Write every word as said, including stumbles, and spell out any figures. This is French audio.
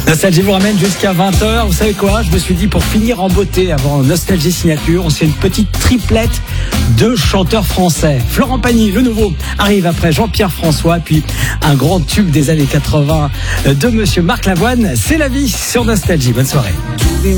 Nostalgie vous ramène jusqu'à vingt heures. Vous savez quoi? Je me suis dit, pour finir en beauté, avant Nostalgie Signature, on se fait une petite triplette de chanteurs français. Florent Pagny, le nouveau, arrive après Jean-Pierre François, puis un grand tube des années quatre-vingts de Monsieur Marc Lavoine. C'est la vie sur Nostalgie. Bonne soirée.